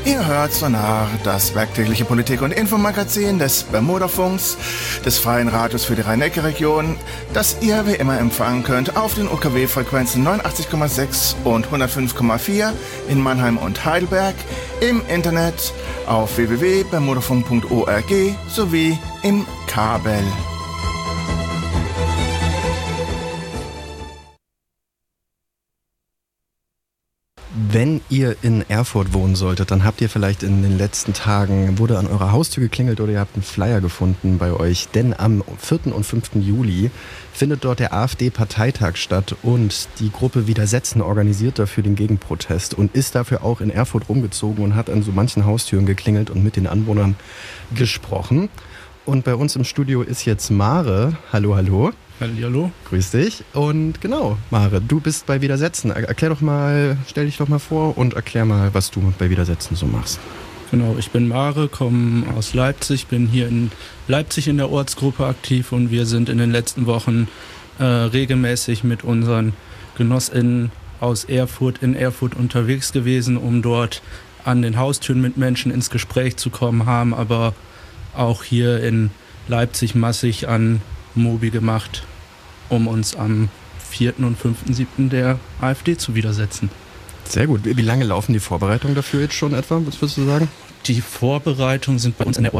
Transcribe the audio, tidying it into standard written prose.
Ihr hört Sonar, das werktägliche Politik- und Infomagazin des Bermudafunks, des Freien Radios für die Rhein-Neckar-Region, das ihr wie immer empfangen könnt auf den UKW-Frequenzen 89,6 und 105,4 in Mannheim und Heidelberg, im Internet auf www.bermudafunk.org sowie im Kabel. Wenn ihr in Erfurt wohnen solltet, dann habt ihr vielleicht in den letzten Tagen, wurde an eurer Haustür geklingelt oder ihr habt einen Flyer gefunden bei euch, denn am 4. und 5. Juli findet dort der AfD-Parteitag statt und die Gruppe Widersetzen organisiert dafür den Gegenprotest und ist dafür auch in Erfurt rumgezogen und hat an so manchen Haustüren geklingelt und mit den Anwohnern gesprochen. Und bei uns im Studio ist jetzt Mare. Hallo, hallo. Hallo. Grüß dich. Und genau, Mare, du bist bei Widersetzen. Erklär doch mal, stell dich doch mal vor und erklär mal, was du bei Widersetzen so machst. Genau, ich bin Mare, komme aus Leipzig, bin hier in Leipzig in der Ortsgruppe aktiv und wir sind in den letzten Wochen regelmäßig mit unseren GenossInnen aus Erfurt in Erfurt unterwegs gewesen, um dort an den Haustüren mit Menschen ins Gespräch zu kommen, haben aber auch hier in Leipzig massig an Mobi gemacht, um uns am 4. und 5.7. der AfD zu widersetzen. Sehr gut. Wie lange laufen die Vorbereitungen dafür jetzt schon etwa, was würdest du sagen? Die Vorbereitungen sind bei uns in der